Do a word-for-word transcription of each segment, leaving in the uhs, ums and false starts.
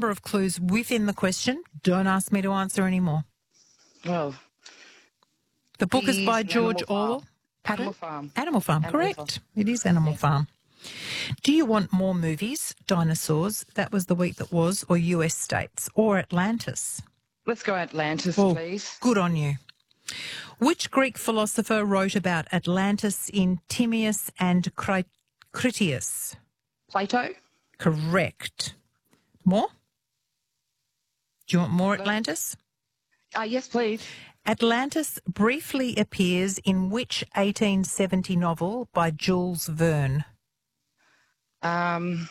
number of clues within the question. Don't ask me to answer anymore. Well, The book is It by is an George Animal Farm. Orwell. Pardon? Animal Farm. Animal Farm, Animal correct. Farm. It is Animal Yeah. Farm. Do you want more movies, dinosaurs, that was the week that was, or U S states, or Atlantis? Let's go Atlantis, Oh, please. good on you. Which Greek philosopher wrote about Atlantis in Timaeus and Cri- Critias? Plato? Correct. More? Do you want more Atlantis? Uh, yes, please. Atlantis briefly appears in which eighteen seventy novel by Jules Verne? Um,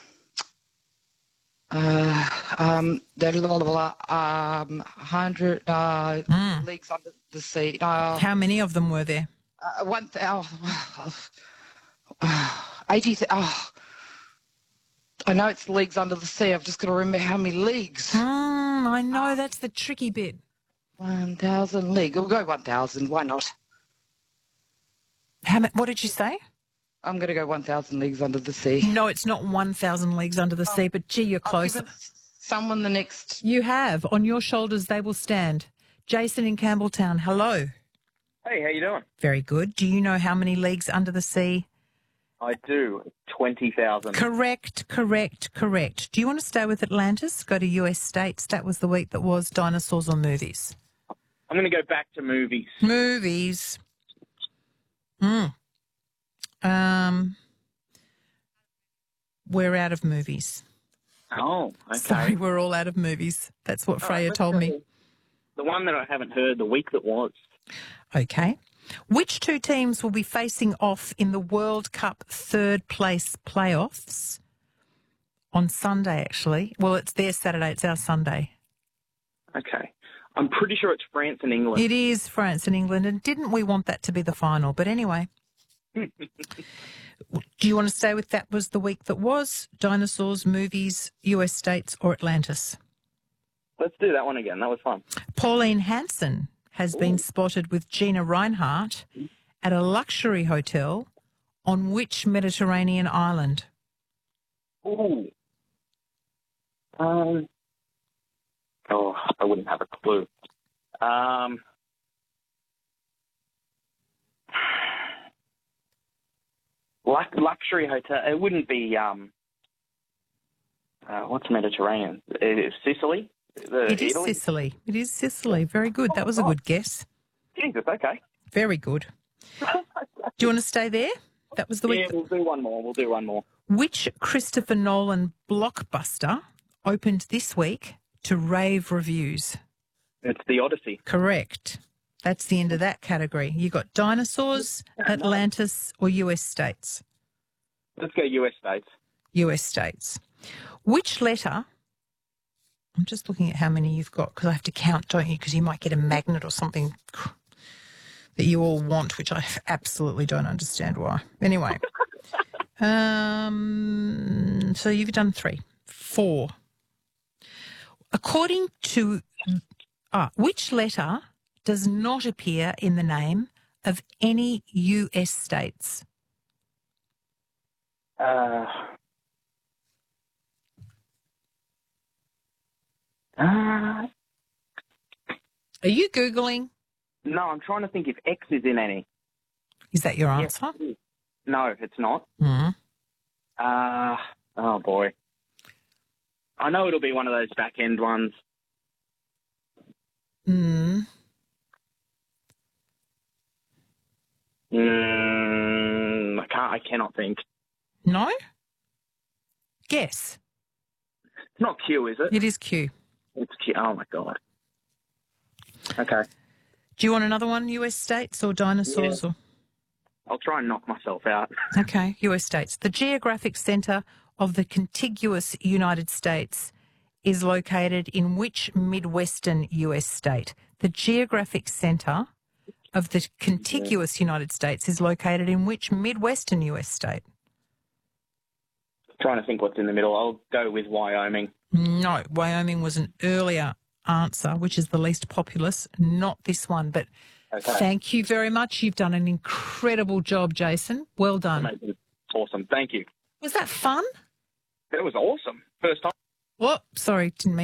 uh, um, the little, um, hundred, uh, Mm. leagues under the sea. Uh, How many of them were there? uh, one, oh, eighty, oh, I know it's leagues under the sea. I've just got to remember how many leagues. Mm, I know, that's the tricky bit. One thousand league. We'll go one thousand. Why not? How, ma- what did you say? I'm going to go one thousand leagues under the sea. No, it's not one thousand leagues under the sea, but gee, you're I've close. given someone the next. You have. On your shoulders they will stand. Jason in Campbelltown, hello. Hey, how you doing? Very good. Do you know how many leagues under the sea? I do. twenty thousand. Correct, correct, correct. Do you want to stay with Atlantis? Go to U S states. That was the week that was dinosaurs or movies. I'm going to go back to movies. Movies. Mm. Um, we're out of movies. Oh, okay. Sorry, we're all out of movies. That's what All Freya right, told let's me. go. The one that I haven't heard, the week that was. Okay. Which two teams will be facing off in the World Cup third place playoffs on Sunday, actually? Well, it's their Saturday, it's our Sunday. Okay. I'm pretty sure it's France and England. It is France and England, and didn't we want that to be the final? But anyway. Do you want to stay with that was the week that was? Dinosaurs, movies, U S states or Atlantis? Let's do that one again. That was fun. Pauline Hanson has been spotted with Gina Reinhardt at a luxury hotel on which Mediterranean island? Ooh. Um. Oh, I wouldn't have a clue. Um. Lux- luxury hotel. It wouldn't be. Um. Uh, what's Mediterranean? It is Sicily. The It is Italy? Sicily. It is Sicily. Very good. That was a good guess. Jesus. Okay. Very good. Do you want to stay there? That was the week. Yeah, we'll do one more. We'll do one more. Which Christopher Nolan blockbuster opened this week to rave reviews? It's the Odyssey. Correct. That's the end of that category. You got dinosaurs, Atlantis, or U S states? Let's go U S states. U S states. Which letter? I'm just looking at how many you've got because I have to count, don't you? Because you might get a magnet or something that you all want, which I absolutely don't understand why. Anyway, um, so you've done three, four. According to ah, which letter does not appear in the name of any U S states? Uh, uh, Are you Googling? no, I'm trying to think if X is in any. Is that your answer? Yes. No, it's not. Mm. Uh, oh, boy. I know it'll be one of those back-end ones. Mm. Mm, I can't. I cannot think. No? Guess. It's not Q, is it? It is Q. It's Q. Oh, my God. Okay. Do you want another one, U S states or dinosaurs? Yeah. Or I'll try and knock myself out. Okay, U S states. The geographic centre of the contiguous United States is located in which Midwestern U S state? The geographic centre of the contiguous United States is located in which Midwestern U S state? Trying to think what's in the middle. I'll go with Wyoming. No, Wyoming was an earlier answer, which is the least populous, not this one. But Okay. thank you very much. You've done an incredible job, Jason. Well done. Amazing. Awesome. Thank you. Was that fun? That was awesome. First time. Whoop, sorry, didn't mean